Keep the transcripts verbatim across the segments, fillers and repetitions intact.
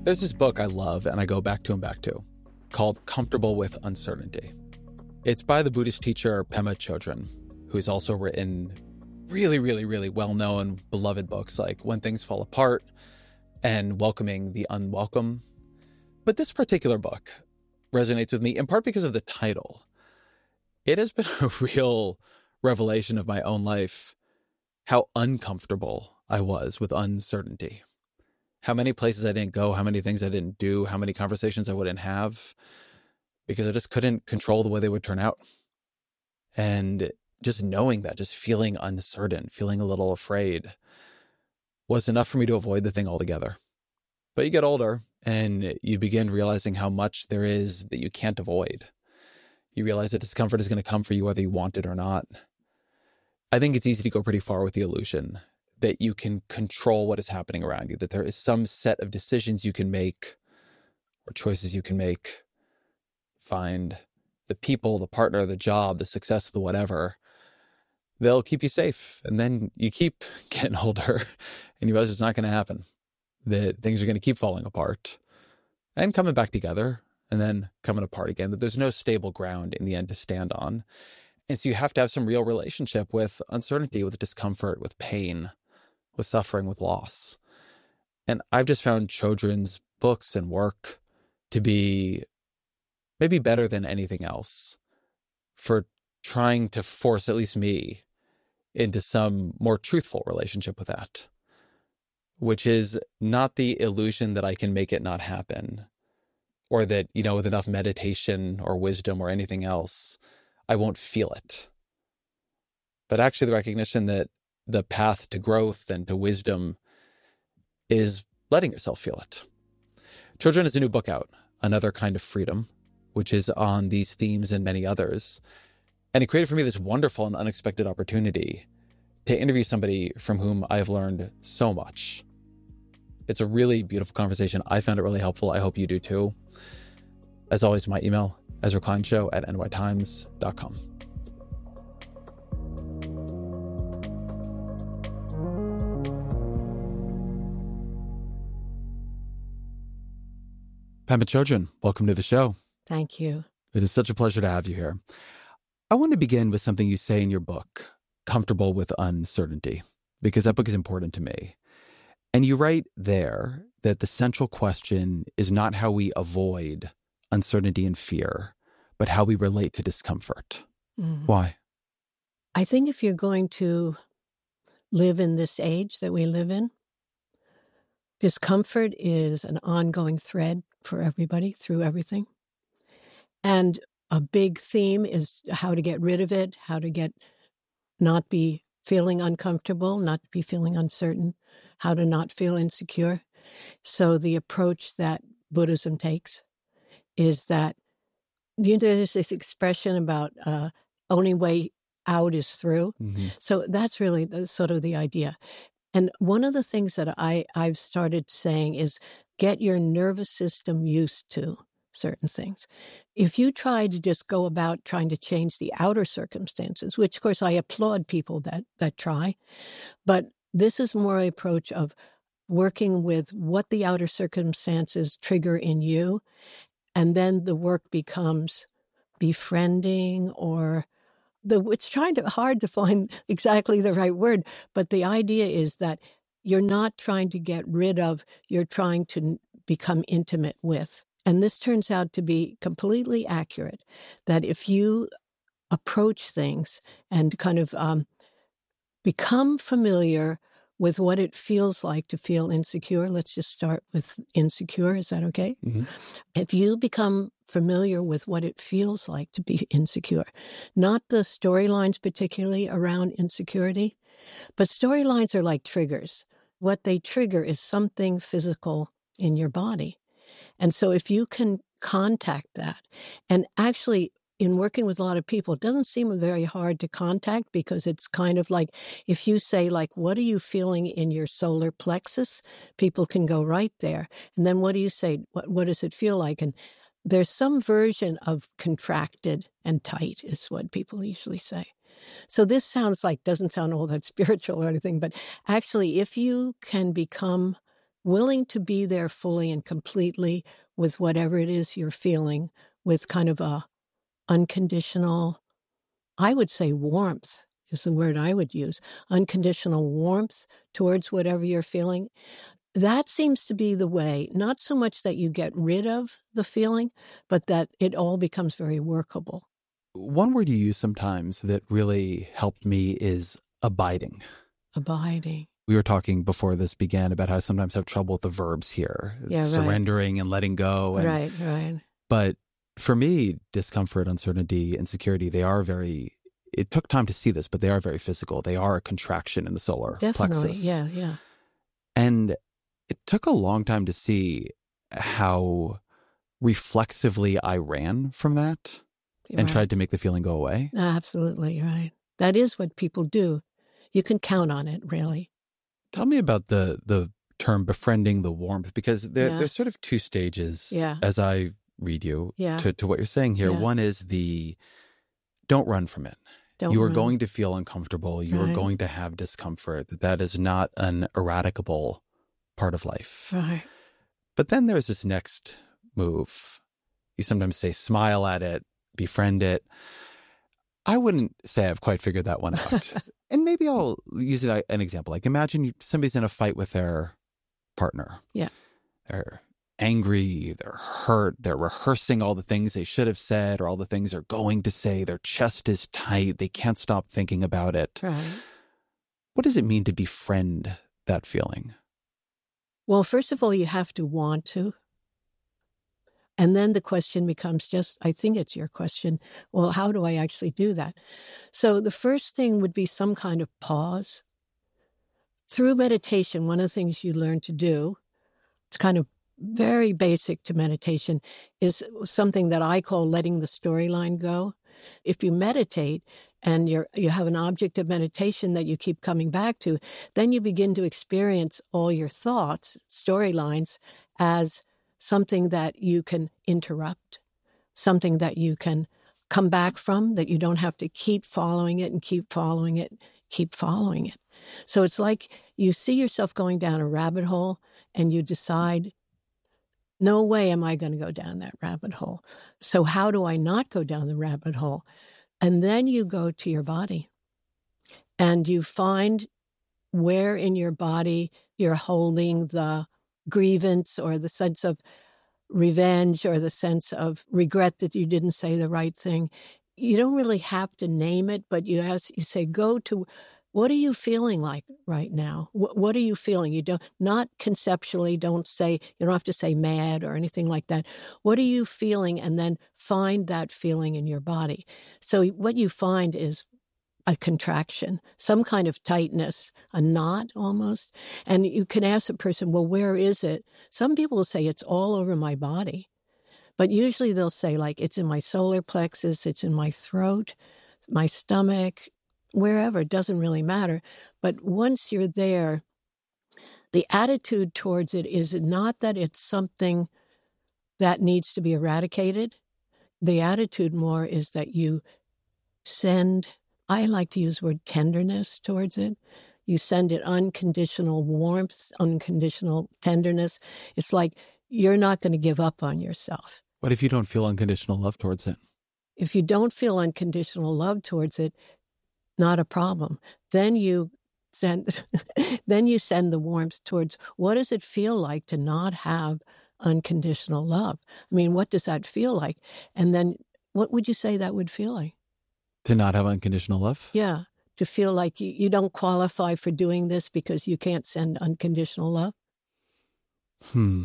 There's this book I love and I go back to and back to called Comfortable with Uncertainty. It's by the Buddhist teacher Pema Chodron, who's also written really, really, really well-known, beloved books like When Things Fall Apart and Welcoming the Unwelcome. But this particular book resonates with me in part because of the title. It has been a real revelation of my own life, how uncomfortable I was with uncertainty. How many places I didn't go, how many things I didn't do, how many conversations I wouldn't have, because I just couldn't control the way they would turn out. And just knowing that, just feeling uncertain, feeling a little afraid, was enough for me to avoid the thing altogether. But you get older and you begin realizing how much there is that you can't avoid. You realize that discomfort is going to come for you whether you want it or not. I think it's easy to go pretty far with the illusion that you can control what is happening around you, that there is some set of decisions you can make or choices you can make, find the people, the partner, the job, the success, the whatever. They'll keep you safe. And then you keep getting older and you realize it's not going to happen, that things are going to keep falling apart and coming back together and then coming apart again, that there's no stable ground in the end to stand on. And so you have to have some real relationship with uncertainty, with discomfort, with pain, with suffering, with loss. And I've just found Chodron's books and work to be maybe better than anything else for trying to force at least me into some more truthful relationship with that, which is not the illusion that I can make it not happen, or that, you know, with enough meditation or wisdom or anything else, I won't feel it. But actually the recognition that the path to growth and to wisdom is letting yourself feel it. Chodron has a new book out, Another Kind of Freedom, which is on these themes and many others. And it created for me this wonderful and unexpected opportunity to interview somebody from whom I have learned so much. It's a really beautiful conversation. I found it really helpful. I hope you do too. As always, my email, Ezra Klein Show at n y times dot com. Pema Chodron, welcome to the show. Thank you. It is such a pleasure to have you here. I want to begin with something you say in your book, Comfortable with Uncertainty, because that book is important to me. And you write there that the central question is not how we avoid uncertainty and fear, but how we relate to discomfort. Mm. Why? I think if you're going to live in this age that we live in, discomfort is an ongoing thread for everybody through everything. And a big theme is how to get rid of it, how to get, not be feeling uncomfortable, not be feeling uncertain, how to not feel insecure. So the approach that Buddhism takes is that, you know, there's this expression about uh, only way out is through. Mm-hmm. So that's really the, sort of the idea. And one of the things that I, I've started saying is get your nervous system used to certain things. If you try to just go about trying to change the outer circumstances, which of course I applaud people that, that try, but this is more an approach of working with what the outer circumstances trigger in you. And then the work becomes befriending or the, it's trying to, hard to find exactly the right word, but the idea is that you're not trying to get rid of, you're trying to become intimate with. And this turns out to be completely accurate, that if you approach things and kind of um, become familiar with what it feels like to feel insecure, let's just start with insecure. Is that okay? Mm-hmm. If you become familiar with what it feels like to be insecure, not the storylines particularly around insecurity, but storylines are like triggers. What they trigger is something physical in your body. And so if you can contact that, and actually in working with a lot of people, it doesn't seem very hard to contact because it's kind of like if you say, like, what are you feeling in your solar plexus? People can go right there. And then what do you say? What, what does it feel like? And there's some version of contracted and tight is what people usually say. So this sounds like, doesn't sound all that spiritual or anything, but actually if you can become willing to be there fully and completely with whatever it is you're feeling, with kind of a unconditional, I would say warmth is the word I would use, unconditional warmth towards whatever you're feeling. That seems to be the way, not so much that you get rid of the feeling, but that it all becomes very workable. One word you use sometimes that really helped me is abiding. Abiding. We were talking before this began about how I sometimes have trouble with the verbs here, Yeah, surrendering right. and letting go. And, right, right. But for me, discomfort, uncertainty, insecurity, they are very, it took time to see this, but they are very physical. They are a contraction in the solar Definitely, plexus. yeah, yeah. And it took a long time to see how reflexively I ran from that You're and right. tried to make the feeling go away. Absolutely, right. That is what people do. You can count on it, really. Tell me about the the term befriending the warmth, because there, Yeah. there's sort of two stages Yeah. as I read you Yeah. to, to what you're saying here. Yeah. One is the don't run from it. Don't you are run. going to feel uncomfortable. You Right. are going to have discomfort. That that is not an eradicable part of life. Right. But then there's this next move. You sometimes say smile at it, befriend it. I wouldn't say I've quite figured that one out. And maybe I'll use it, an example. Like imagine you, somebody's in a fight with their partner. Yeah. They're angry, they're hurt, they're rehearsing all the things they should have said or all the things they're going to say. Their chest is tight. They can't stop thinking about it. Right. What does it mean to befriend that feeling? Well, first of all, you have to want to. And then the question becomes just, I think it's your question, well, how do I actually do that? So the first thing would be some kind of pause. Through meditation, one of the things you learn to do, it's kind of very basic to meditation, is something that I call letting the storyline go. If you meditate and you're, you have an object of meditation that you keep coming back to, then you begin to experience all your thoughts, storylines, as something that you can interrupt, something that you can come back from, that you don't have to keep following it and keep following it, keep following it. So it's like you see yourself going down a rabbit hole and you decide, no way am I going to go down that rabbit hole. So how do I not go down the rabbit hole? And then you go to your body and you find where in your body you're holding the grievance or the sense of revenge or the sense of regret that you didn't say the right thing. You don't really have to name it, but you ask, you say, go to, what are you feeling like right now? What, what are you feeling? You don't, not conceptually, don't say, you don't have to say mad or anything like that. What are you feeling? And then find that feeling in your body. So what you find is a contraction, some kind of tightness, a knot almost. And you can ask a person, well, where is it? Some people will say it's all over my body. But usually they'll say, like, it's in my solar plexus, it's in my throat, my stomach, wherever. It doesn't really matter. But once you're there, the attitude towards it is not that it's something that needs to be eradicated. The attitude more is that you send, I like to use the word tenderness towards it. You send it unconditional warmth, unconditional tenderness. It's like you're not going to give up on yourself. What if you don't feel unconditional love towards it? If you don't feel unconditional love towards it, not a problem. Then you send, then you send the warmth towards, what does it feel like to not have unconditional love? I mean, what does that feel like? And then what would you say that would feel like? To not have unconditional love? Yeah. To feel like you, you don't qualify for doing this because you can't send unconditional love? Hmm.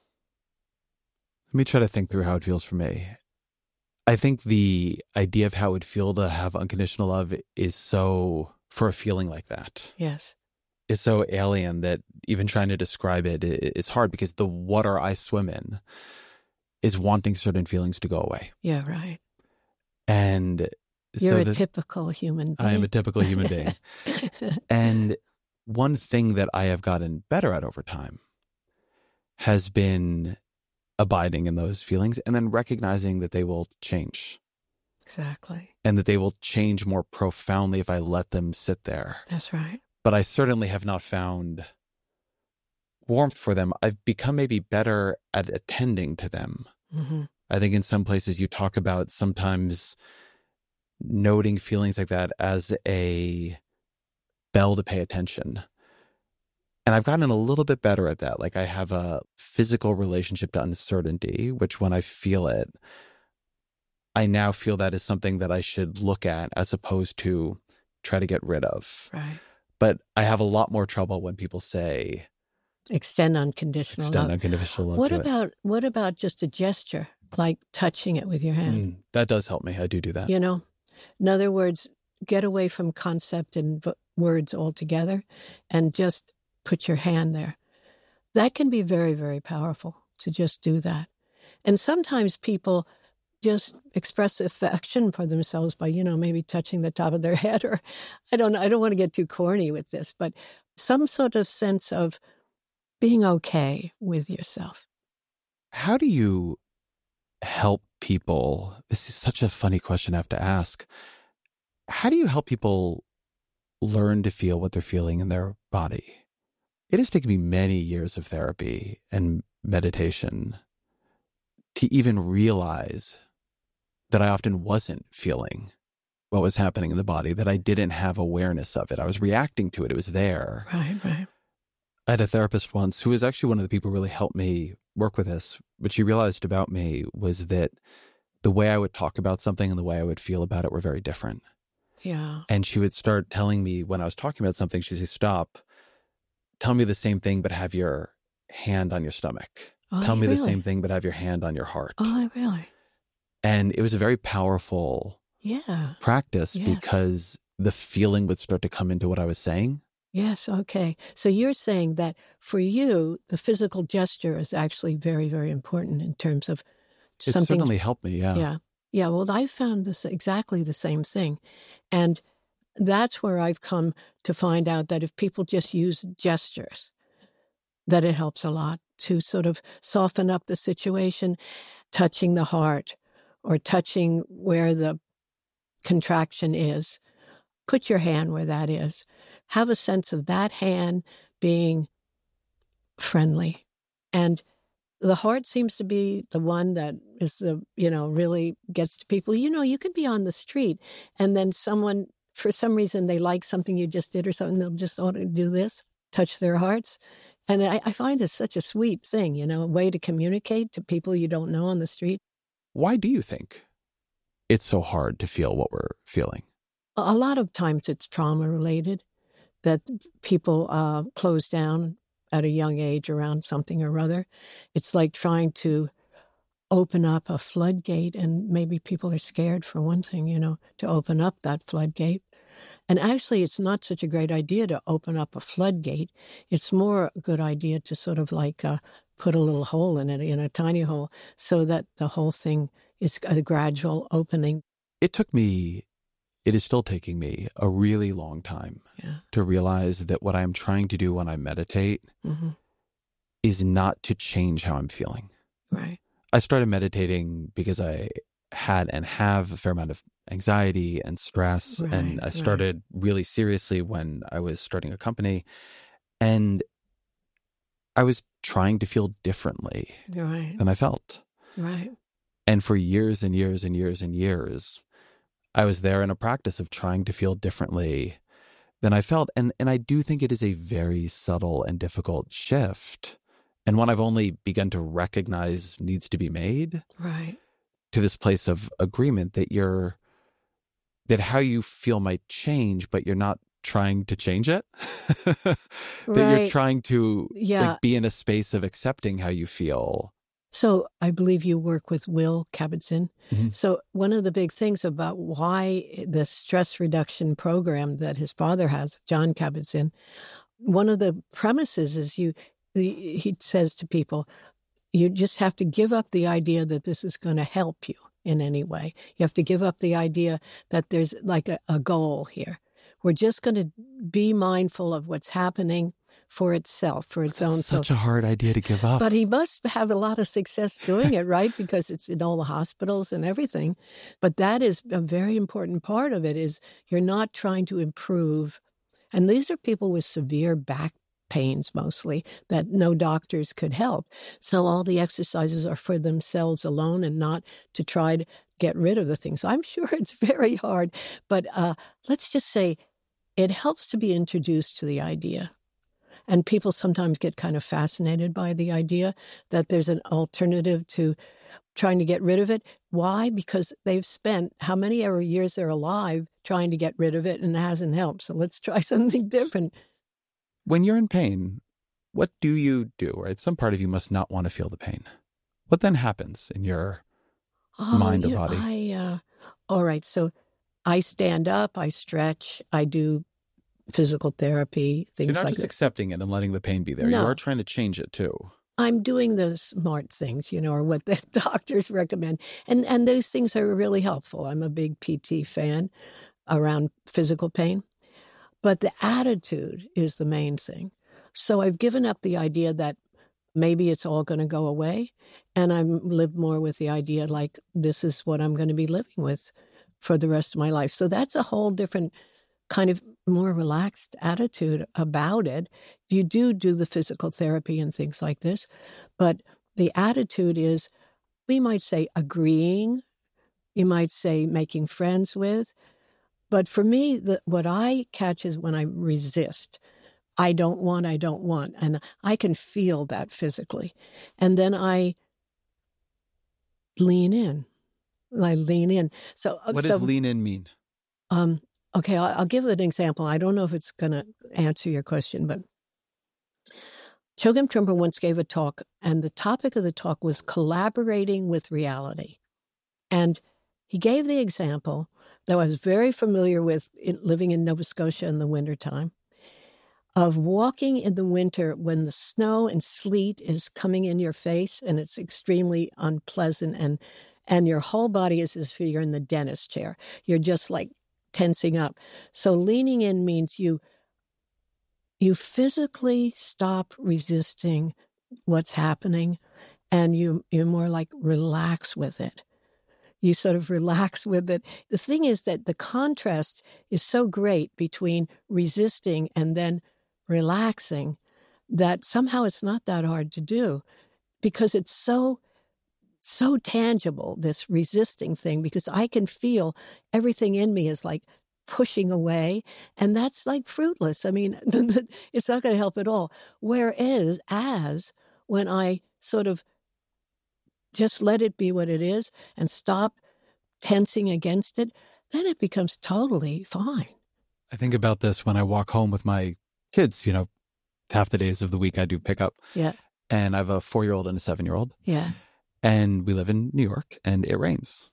Let me try to think through how it feels for me. I think the idea of how it would feel to have unconditional love is so, for a feeling like that, Yes. is so alien that even trying to describe it is hard, because the water I swim in is wanting certain feelings to go away. Yeah, right. And You're so a the, typical human being. I am a typical human being. And one thing that I have gotten better at over time has been abiding in those feelings and then recognizing that they will change. Exactly. And that they will change more profoundly if I let them sit there. That's right. But I certainly have not found warmth for them, I've become maybe better at attending to them. Mm-hmm. I think in some places you talk about sometimes noting feelings like that as a bell to pay attention. And I've gotten a little bit better at that. Like I have a physical relationship to uncertainty, which when I feel it, I now feel that is something that I should look at as opposed to try to get rid of. Right. But I have a lot more trouble when people say extend unconditional extend love. unconditional love. What to about it. what about just a gesture, like touching it with your hand? Mm, that does help me. I do do that. You know, in other words, get away from concept and v- words altogether, and just put your hand there. That can be very, very powerful to just do that. And sometimes people just express affection for themselves by, you know, maybe touching the top of their head, or I don't know. I don't want to get too corny with this, but some sort of sense of being okay with yourself. How do you help people? This is such a funny question I have to ask. How do you help people learn to feel what they're feeling in their body? It has taken me many years of therapy and meditation to even realize that I often wasn't feeling what was happening in the body, that I didn't have awareness of it. I was reacting to it. It was there. Right, right. I had a therapist once who was actually one of the people who really helped me work with this. What she realized about me was that the way I would talk about something and the way I would feel about it were very different. Yeah. And she would start telling me when I was talking about something, she'd say, stop, tell me the same thing, but have your hand on your stomach. Oh, tell me really? the same thing, but have your hand on your heart. Oh, really? And it was a very powerful Yeah. practice Yes. because the feeling would start to come into what I was saying. Yes. Okay. So you're saying that for you, the physical gesture is actually very, very important in terms of It something. certainly helped me, yeah. Yeah. Yeah. Well, I found this exactly the same thing. And that's where I've come to find out that if people just use gestures, that it helps a lot to sort of soften up the situation, touching the heart or touching where the contraction is. Put your hand where that is. Have a sense of that hand being friendly. And the heart seems to be the one that is the, you know, really gets to people. You know, you could be on the street and then someone, for some reason, they like something you just did or something, they'll just want to do this, touch their hearts. And I, I find it's such a sweet thing, you know, a way to communicate to people you don't know on the street. Why do you think it's so hard to feel what we're feeling? A lot of times it's trauma related, that people uh, close down at a young age around something or other. It's like trying to open up a floodgate, and maybe people are scared, for one thing, you know, to open up that floodgate. And actually, it's not such a great idea to open up a floodgate. It's more a good idea to sort of like uh, put a little hole in it, in a tiny hole, so that the whole thing is a gradual opening. It took me, it is still taking me a really long time Yeah. to realize that what I'm trying to do when I meditate Mm-hmm. is not to change how I'm feeling. Right. I started meditating because I had and have a fair amount of anxiety and stress. Right, and I right. started really seriously when I was starting a company. And I was trying to feel differently Right. than I felt. Right. And for years and years and years and years, I was there in a practice of trying to feel differently than I felt. And and I do think it is a very subtle and difficult shift, and one I've only begun to recognize needs to be made, Right. to this place of agreement that you're, that how you feel might change, but you're not trying to change it. That you're Right. trying to Yeah. like be in a space of accepting how you feel. So I believe you work with Will Kabat-Zinn. Mhm. So one of the big things about why the stress reduction program that his father has, John Kabat-Zinn, one of the premises is you, the, he says to people, you just have to give up the idea that this is going to help you in any way. You have to give up the idea that there's like a, a goal here. We're just going to be mindful of what's happening for itself, for its own self. Such a hard idea to give up. But he must have a lot of success doing it, right? Because it's in all the hospitals and everything. But that is a very important part of it, is you're not trying to improve. And these are people with severe back pains mostly that no doctors could help. So all the exercises are for themselves alone and not to try to get rid of the things. I'm sure it's very hard, but uh, let's just say it helps to be introduced to the idea. And people sometimes get kind of fascinated by the idea that there's an alternative to trying to get rid of it. Why? Because they've spent how many ever years they're alive trying to get rid of it and it hasn't helped. So let's try something different. When you're in pain, what do you do? Right? Some part of you must not want to feel the pain. What then happens in your oh, mind or you know, body? I, uh, all right. So I stand up, I stretch, I do physical therapy, things so you're not like just that. accepting it and letting the pain be there. No. You are trying to change it too. I'm doing the smart things, you know, or what the doctors recommend. And and those things are really helpful. I'm a big P T fan around physical pain. But the attitude is the main thing. So I've given up the idea that maybe it's all going to go away. And I've lived more with the idea like this is what I'm going to be living with for the rest of my life. So that's a whole different kind of more relaxed attitude about it. You do do the physical therapy and things like this, but the attitude is, we might say agreeing, you might say making friends with, but for me, the, what I catch is when I resist. I don't want, I don't want, and I can feel that physically. And then I lean in. I lean in. So What so, does lean in mean? Um, Okay, I'll, I'll give an example. I don't know if it's going to answer your question, but Chogyam Trungpa once gave a talk, and the topic of the talk was collaborating with reality. And he gave the example that I was very familiar with in, living in Nova Scotia in the wintertime, of walking in the winter when the snow and sleet is coming in your face and it's extremely unpleasant, and and your whole body is as if you're in the dentist chair. You're just like tensing up. So leaning in means you you physically stop resisting what's happening, and you you more like relax with it. You sort of relax with it. The thing is that the contrast is so great between resisting and then relaxing that somehow it's not that hard to do, because it's so so tangible, this resisting thing, because I can feel everything in me is like pushing away, and that's like fruitless. I mean, it's not going to help at all. Whereas as when I sort of just let it be what it is and stop tensing against it, then it becomes totally fine. I think about this when I walk home with my kids, you know, half the days of the week I do pick up. Yeah. And I have a four-year-old and a seven-year-old. Yeah. And we live in New York, and it rains.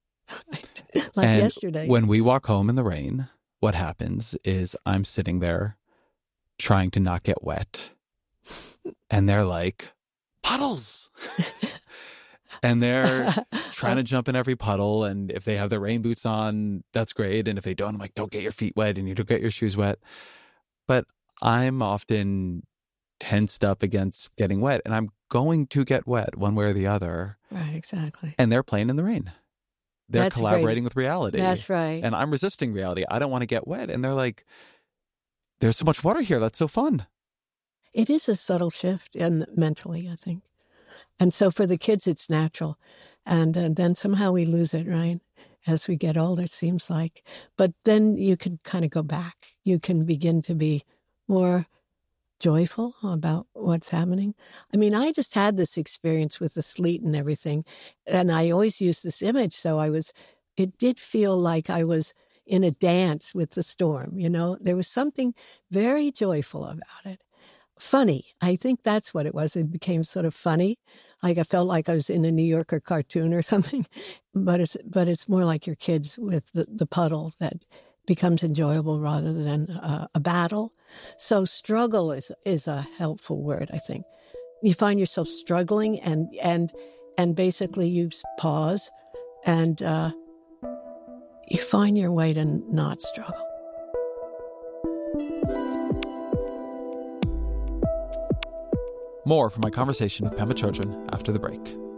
Like and yesterday. When we walk home in the rain, what happens is I'm sitting there trying to not get wet. And they're like, puddles! And they're trying to jump in every puddle. And if they have their rain boots on, that's great. And if they don't, I'm like, don't get your feet wet and you don't get your shoes wet. But I'm often tensed up against getting wet, and I'm going to get wet one way or the other. Right, exactly. And they're playing in the rain. They're That's collaborating great. with reality. That's right. And I'm resisting reality. I don't want to get wet. And they're like, there's so much water here. That's so fun. It is a subtle shift, and mentally, I think. And so for the kids, it's natural. And uh, then somehow we lose it, right? As we get older, it seems like. But then you can kind of go back. You can begin to be more joyful about what's happening. I mean, I just had this experience with the sleet and everything. And I always use this image. So I was, it did feel like I was in a dance with the storm, you know? There was something very joyful about it. Funny. I think that's what it was. It became sort of funny. Like I felt like I was in a New Yorker cartoon or something. But it's but it's more like your kids with the, the puddle that becomes enjoyable rather than uh, a battle. So struggle is is a helpful word, I think. You find yourself struggling, and and and basically you pause, and uh, you find your way to not struggle. More from my conversation with Pema Chodron after the break.